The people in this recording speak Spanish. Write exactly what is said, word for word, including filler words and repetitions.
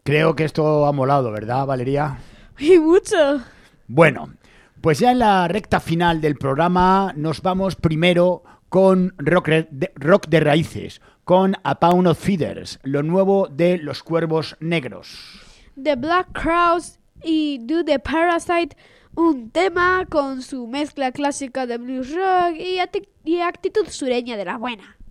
Creo que esto ha molado, ¿verdad, Valeria? Y mucho. Bueno, pues ya en la recta final del programa nos vamos primero con rock de, rock de raíces, con A Pound of Feathers, lo nuevo de Los Cuervos Negros. The Black Crowes y Do the Parasite, un tema con su mezcla clásica de blues rock y, ati- y actitud sureña de la buena.